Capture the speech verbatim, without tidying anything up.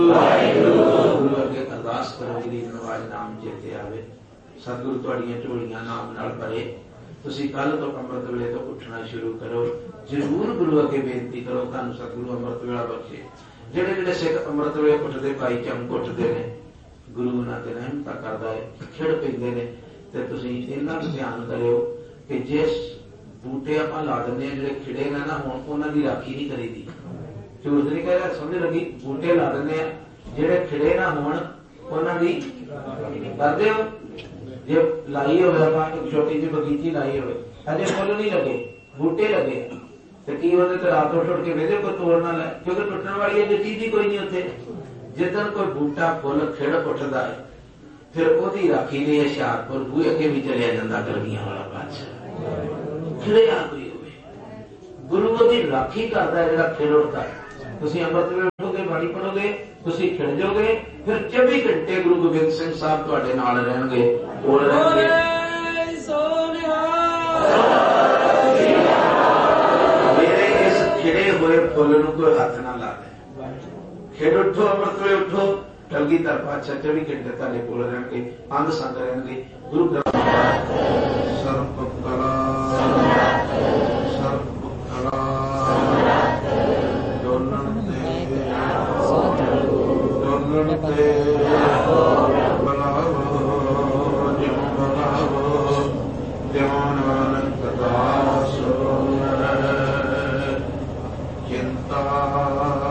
गुरु अगे अरदास करो गिरी नवाज नाम चेते आवे। सतगुरु तुहाड़ियां झोलियां नाम नाल भरे। तुसीं कल तो अमृत वेले तो उठना शुरू करो। जरूर गुरु अगे बेनती करो तुहानूं सतगुरु अमृत वेला बख्शे। जिहड़े जिहड़े सिख अमृत वेले उठदे भाई चमक उठदे ने, गुरु उन्हां ते रहमतां करदा है, खिड़ पैंदे ने। ते तुसीं इन्ना ध्यान करियो कि जिस बूटे आपां ला दिंदे आ जिहड़े खिड़े ने ना होण, उन्हां दी राखी नहीं करीदी। झूठ नहीं कह रहा, समझ लगी। बूटे ला दिंदे आ जिहड़े खिड़े ना होण, उन्हां दी करदे हो। जे लाई होवे आपां एक छोटी जी बगीची लाई होवे, अजे फुल नहीं लगे, बूटे लगे, तो की उहदे ते रात उठ उठ के वेदे कोई तोड़ ना लै, क्योंकि टुटण वाली अजे चीज ही कोई नहीं उत्थे। जिदन कोई बूटा फुल खिड़ उठदा है, फिर ओदी राखी ने हुशियारपुर बूहे अगे भी चलिया जांदा गलगियां वाला बादशाह। खिड़िया कोई होवे, गुरु ओदी राखी करदा है जिहड़ा खिड़ उठदा है। तुसीं अमृत वेले उठोगे, बाणी पढ़ोगे, तुसीं खिड़ जाओगे, फिर चौबी घंटे गुरु गोबिंद सिंह साहब तुहाडे नाल रहणगे, कोल रहणगे। मेरे इस खिड़े हुए फुल नूं कोई हथ ना लावे। खिड़ उठो, अमृत वेले उठो, कलगीधर पातशाह चौबी घंटे तुहाडे कोल रहणगे, अंग संग रहणगे। गुरु ग्रंथ सर्व कला सर्व कला डोलन ते डोलन ते बलावो जिम बलावो ज्ञान अनंत दास चिंता